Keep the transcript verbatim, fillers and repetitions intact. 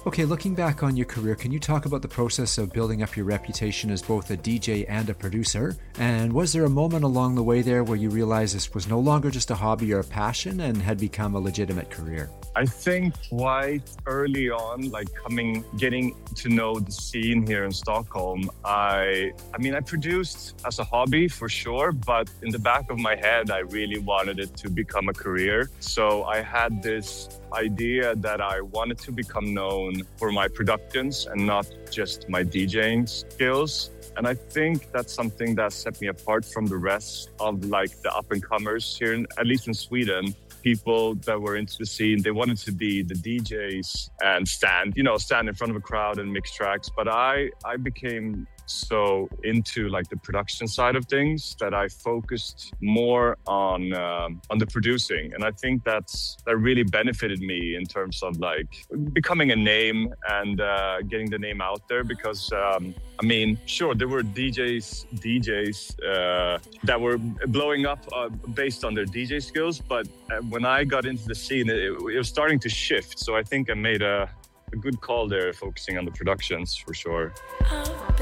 Okay, looking back on your career, can you talk about the process of building up your reputation as both a D J and a producer? And was there a moment along the way there where you realized this was no longer just a hobby or a passion and had become a legitimate career? I think quite early on, like coming, getting to know the scene here in Stockholm, I, I mean, I produced as a hobby for sure, but in the back of my head, I really wanted it to become a career. So I had this idea that I wanted to become known for my productions and not just my DJing skills. And I think that's something that set me apart from the rest of like the up and comers here, in, at least in Sweden. People that were into the scene, they wanted to be the D Js and stand, you know, stand in front of a crowd and mix tracks. But I, I became so into like the production side of things that I focused more on um, on the producing, and I think that's that really benefited me in terms of like becoming a name and uh, getting the name out there. Because um, I mean, sure, there were D Js D Js uh, that were blowing up uh, based on their D J skills, but uh, when I got into the scene, it, it was starting to shift. So I think I made a, a good call there, focusing on the productions for sure. Oh.